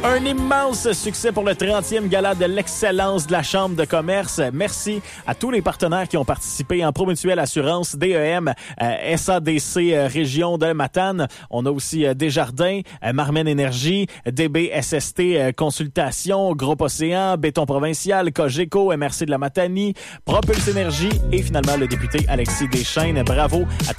Un immense succès pour le 30e gala de l'excellence de la Chambre de commerce. Merci à tous les partenaires qui ont participé en Promutuelle Assurance, DEM, SADC Région de Matane. On a aussi Desjardins, Marmen Énergie, DBSST Consultation, Groupe Océan, Béton Provincial, Cogeco, MRC de la Matanie, Propulse Énergie et finalement le député Alexis Deschênes. Bravo à tous